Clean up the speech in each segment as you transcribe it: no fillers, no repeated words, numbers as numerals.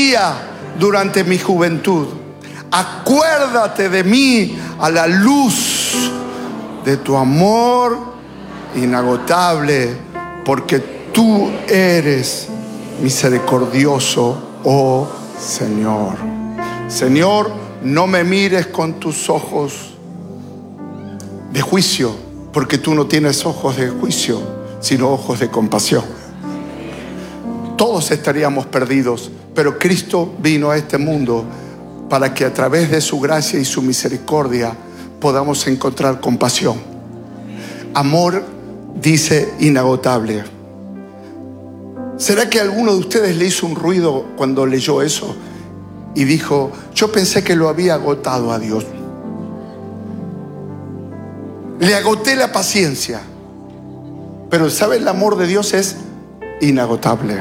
día durante mi juventud. Acuérdate de mí a la luz de tu amor inagotable, porque tú eres misericordioso, oh Señor. Señor, no me mires con tus ojos de juicio, porque tú no tienes ojos de juicio, sino ojos de compasión. Todos estaríamos perdidos, pero Cristo vino a este mundo para que a través de su gracia y su misericordia podamos encontrar compasión. Amor, dice, inagotable. ¿Será que alguno de ustedes le hizo un ruido cuando leyó eso y dijo: yo pensé que lo había agotado a Dios? Le agoté la paciencia. Pero ¿sabe? El amor de Dios es inagotable.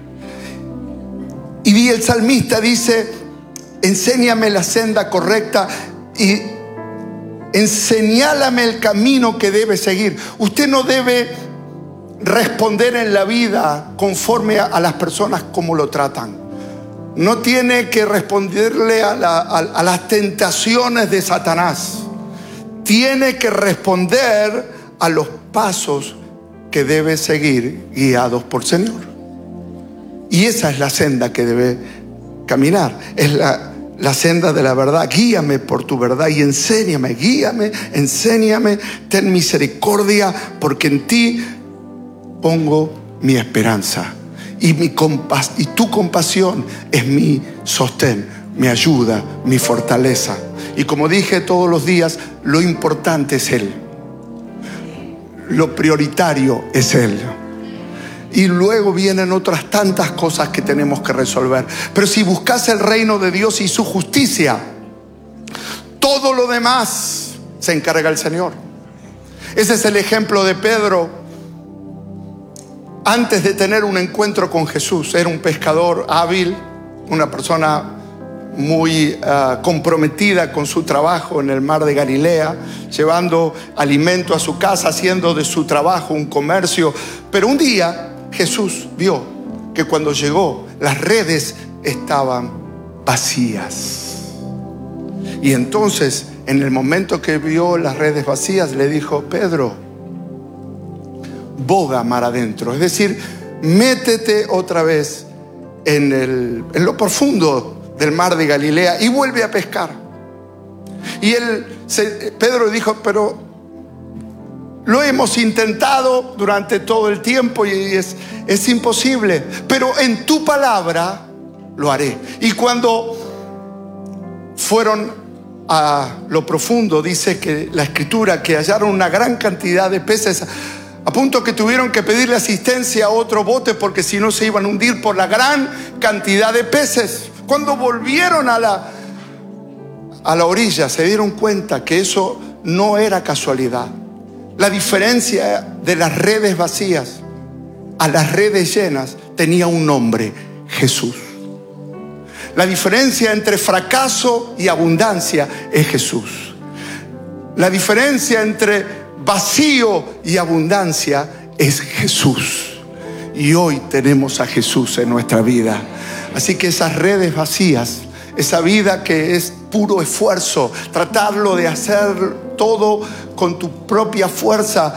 Y el salmista dice: enséñame la senda correcta y enseñálame el camino que debe seguir. Usted no debe responder en la vida conforme a las personas como lo tratan. No tiene que responderle a las tentaciones de Satanás. Tiene que responder a los pasos que debe seguir, guiados por Señor. Y esa es la senda que debe caminar. Es la senda de la verdad. Guíame por tu verdad y enséñame. Guíame, enséñame. Ten misericordia, porque en ti pongo mi esperanza. Y tu compasión es mi sostén, mi ayuda, mi fortaleza. Y como dije todos los días, lo importante es Él. Lo prioritario es Él. Y luego vienen otras tantas cosas que tenemos que resolver. Pero si buscas el reino de Dios y su justicia, todo lo demás se encarga el Señor. Ese es el ejemplo de Pedro. Antes de tener un encuentro con Jesús, era un pescador hábil, una persona muy comprometida con su trabajo en el mar de Galilea, llevando alimento a su casa, haciendo de su trabajo un comercio. Pero un día Jesús vio que cuando llegó, las redes estaban vacías. Y entonces, en el momento que vio las redes vacías, le dijo: Pedro, boga mar adentro. Es decir, métete otra vez en lo profundo del mar de Galilea y vuelve a pescar. Y Pedro dijo: pero lo hemos intentado durante todo el tiempo y es imposible, pero en tu palabra lo haré. Y cuando fueron a lo profundo, dice que la escritura que hallaron una gran cantidad de peces, a punto que tuvieron que pedirle asistencia a otro bote, porque si no se iban a hundir por la gran cantidad de peces. Cuando volvieron a la orilla, se dieron cuenta que eso no era casualidad. La diferencia de las redes vacías a las redes llenas tenía un nombre: Jesús. La diferencia entre fracaso y abundancia es Jesús. La diferencia entre vacío y abundancia es Jesús. Y hoy tenemos a Jesús en nuestra vida. Así que esas redes vacías, esa vida que es puro esfuerzo, tratarlo de hacer todo con tu propia fuerza,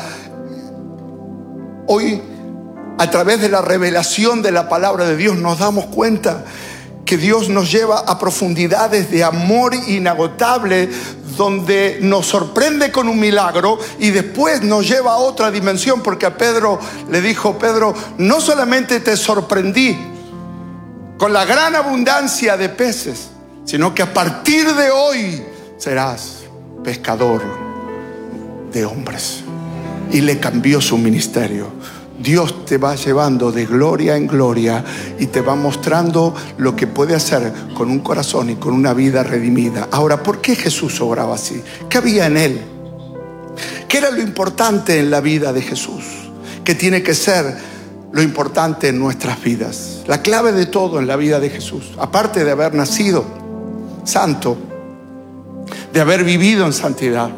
hoy, a través de la revelación de la palabra de Dios, nos damos cuenta que Dios nos lleva a profundidades de amor inagotable, donde nos sorprende con un milagro y después nos lleva a otra dimensión, porque a Pedro le dijo: Pedro, no solamente te sorprendí con la gran abundancia de peces, sino que a partir de hoy serás pescador de hombres. Y le cambió su ministerio. Dios te va llevando de gloria en gloria y te va mostrando lo que puede hacer con un corazón y con una vida redimida. Ahora, ¿por qué Jesús obraba así? ¿Qué había en él? ¿Qué era lo importante en la vida de Jesús? ¿Qué tiene que ser lo importante en nuestras vidas? La clave de todo en la vida de Jesús, aparte de haber nacido santo, de haber vivido en santidad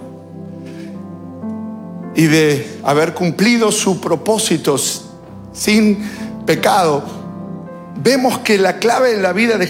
y de haber cumplido sus propósitos sin pecado, vemos que la clave en la vida de